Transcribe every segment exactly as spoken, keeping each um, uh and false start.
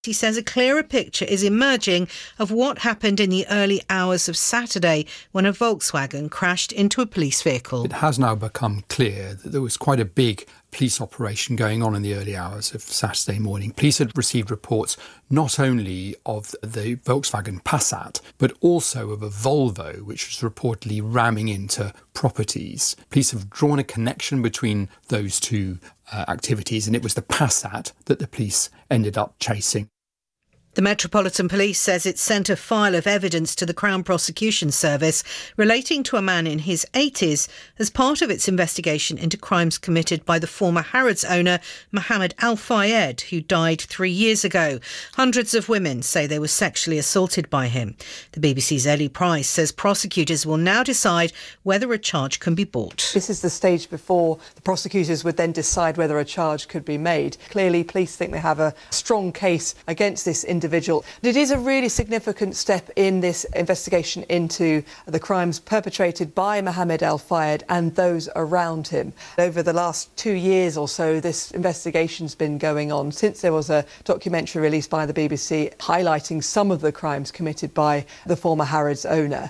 He says a clearer picture is emerging of what happened in the early hours of Saturday when a Volkswagen crashed into a police vehicle. It has now become clear that there was quite a big police operation going on in the early hours of Saturday morning. Police had received reports not only of the Volkswagen Passat, but also of a Volvo, which was reportedly ramming into properties. Police have drawn a connection between those two uh, activities, and it was the Passat that the police ended up chasing. The Metropolitan Police says it sent a file of evidence to the Crown Prosecution Service relating to a man in his eighties as part of its investigation into crimes committed by the former Harrods owner Mohammed Al Fayed, who died three years ago. Hundreds of women say they were sexually assaulted by him. The B B C's Ellie Price says prosecutors will now decide whether a charge can be brought. This is the stage before the prosecutors would then decide whether a charge could be made. Clearly, police think they have a strong case against this individual. Individual. It is a really significant step in this investigation into the crimes perpetrated by Mohammed Al Fayed and those around him. Over the last two years or so, this investigation's been going on since there was a documentary released by the B B C highlighting some of the crimes committed by the former Harrods owner.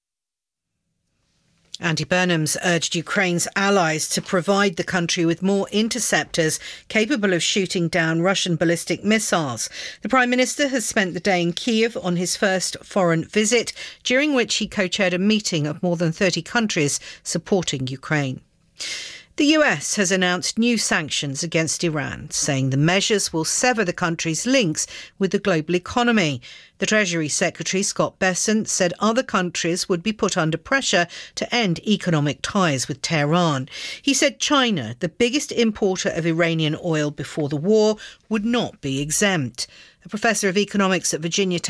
Andy Burnham's urged Ukraine's allies to provide the country with more interceptors capable of shooting down Russian ballistic missiles. The Prime Minister has spent the day in Kyiv on his first foreign visit, during which he co-chaired a meeting of more than thirty countries supporting Ukraine. The U S has announced new sanctions against Iran, saying the measures will sever the country's links with the global economy. The Treasury Secretary, Scott Bessent, said other countries would be put under pressure to end economic ties with Tehran. He said China, the biggest importer of Iranian oil before the war, would not be exempt. A professor of economics at Virginia